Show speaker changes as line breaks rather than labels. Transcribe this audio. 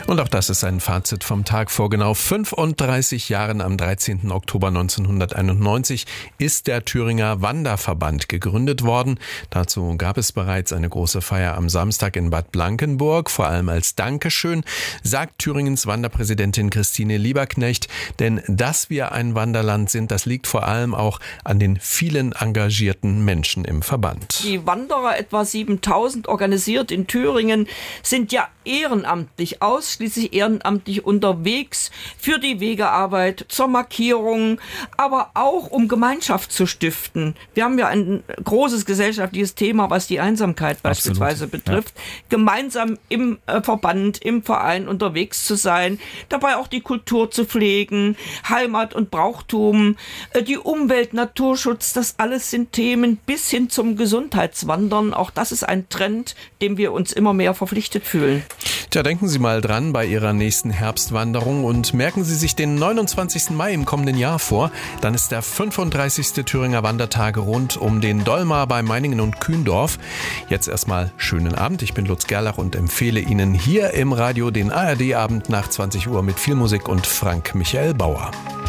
Und auch das ist ein Fazit vom Tag. Vor genau 35 Jahren, am 13. Oktober 1991, ist der Thüringer Wanderverband gegründet worden. Dazu gab es bereits eine große Feier am Samstag in Bad Blankenburg, vor allem als Dankeschön, sagt Thüringens Wanderpräsidentin Christine Lieberknecht. Denn dass wir ein Wanderland sind, das liegt vor allem auch an den vielen engagierten Menschen im Verband.
Die Wanderer, etwa 7000 organisiert in Thüringen, sind ja ehrenamtlich, ausschließlich ehrenamtlich unterwegs für die Wegearbeit, zur Markierung, aber auch um Gemeinschaft zu stiften. Wir haben ja ein großes gesellschaftliches Thema, was die Einsamkeit beispielsweise betrifft. Ja. Gemeinsam im Verband, im Verein unterwegs zu sein, dabei auch die Kultur zu pflegen, Heimat und Brauchtum, die Umwelt, Naturschutz, das alles sind Themen bis hin zum Gesundheitswandern. Auch das ist ein Trend, dem wir uns immer mehr verpflichtet fühlen.
Tja, denken Sie mal dran bei Ihrer nächsten Herbstwanderung und merken Sie sich den 29. Mai im kommenden Jahr vor. Dann ist der 35. Thüringer Wandertag rund um den Dolmar bei Meiningen und Kühndorf. Jetzt erstmal schönen Abend. Ich bin Lutz Gerlach und empfehle Ihnen hier im Radio den ARD-Abend nach 20 Uhr mit viel Musik und Frank Michael Bauer.